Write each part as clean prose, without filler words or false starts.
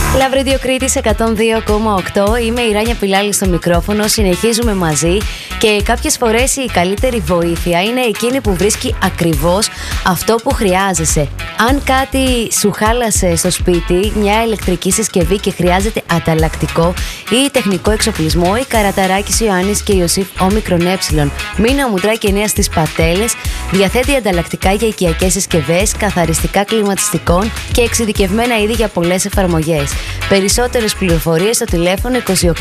Λαύριο Κρήτης 102,8. Είμαι η Ράνια Πιλάλη στο μικρόφωνο. Συνεχίζουμε μαζί και κάποιες φορές η καλύτερη βοήθεια είναι εκείνη που βρίσκει ακριβώς αυτό που χρειάζεσαι. Αν κάτι σου χάλασε στο σπίτι, μια ηλεκτρική συσκευή και χρειάζεται ανταλλακτικό ή τεχνικό εξοπλισμό, η Καραταράκης Ιωάννης και Ιωσήφ Όμικρον Ε, Μίνα Μουτράκη 9 στις Πατέλες, διαθέτει ανταλλακτικά για οικιακές συσκευές, καθαριστικά κλιματιστικών και εξειδικευμένα είδη για πολλές εφαρμογές. Περισσότερες πληροφορίες στο τηλέφωνο 2810 2286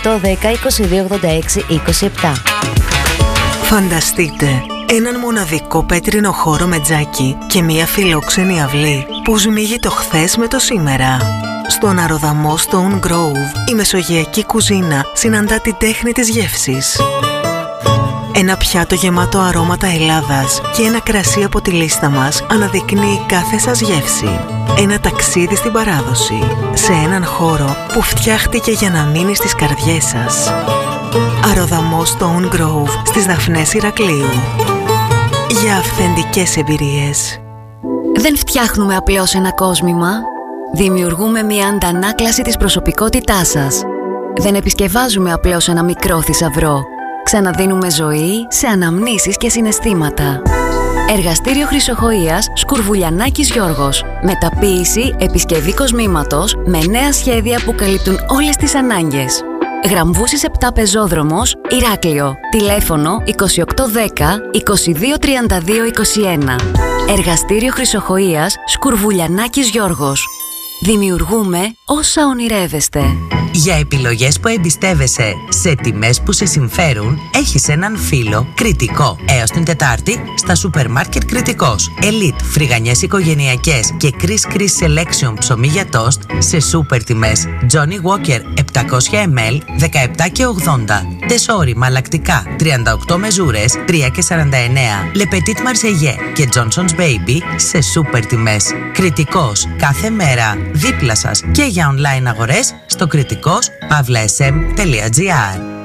27. Φανταστείτε έναν μοναδικό πέτρινο χώρο με τζάκι και μία φιλόξενη αυλή που σμίγει το χθες με το σήμερα. Στον αρωδαμό Stone Grove η μεσογειακή κουζίνα συναντά την τέχνη της γεύσης. Ένα πιάτο γεμάτο αρώματα Ελλάδας και ένα κρασί από τη λίστα μας αναδεικνύει κάθε σας γεύση. Ένα ταξίδι στην παράδοση, σε έναν χώρο που φτιάχτηκε για να μείνει στις καρδιές σας. Αρωδαμό Stone Grove στις Δαφνές Ηρακλείου. Για αυθεντικές εμπειρίες. Δεν φτιάχνουμε απλώς ένα κόσμημα. Δημιουργούμε μια αντανάκλαση της προσωπικότητάς σας. Δεν επισκευάζουμε απλώς ένα μικρό θησαυρό. Ξαναδίνουμε ζωή σε αναμνήσεις και συναισθήματα. Εργαστήριο Χρυσοχοΐας Σκουρβουλιανάκης Γιώργος. Μεταποίηση επισκευή κοσμήματος με νέα σχέδια που καλύπτουν όλες τις ανάγκες. Γραμβούσης 7 Πεζόδρομος, Ηράκλειο. Τηλέφωνο 2810 2232 21. Εργαστήριο Χρυσοχοΐας Σκουρβουλιανάκης Γιώργος. Δημιουργούμε όσα ονειρεύεστε. Για επιλογές που εμπιστεύεσαι σε τιμές που σε συμφέρουν, έχεις έναν φίλο Κρητικό. Έως την Τετάρτη στα σούπερ μάρκετ Κρητικός. Elite, φρυγανιές οικογενειακές και Chris Selection ψωμί για τόστ σε σούπερ τιμές. Johnny Walker 700 ml 17 και 80. Τεσόρι μαλακτικά 38 μεζούρες 3 και 49. Le Petit Marseillais και Johnson's Baby σε σούπερ τιμές. Κρητικός, κάθε μέρα δίπλα σας και για online αγορές στο κρητικός.sm.gr.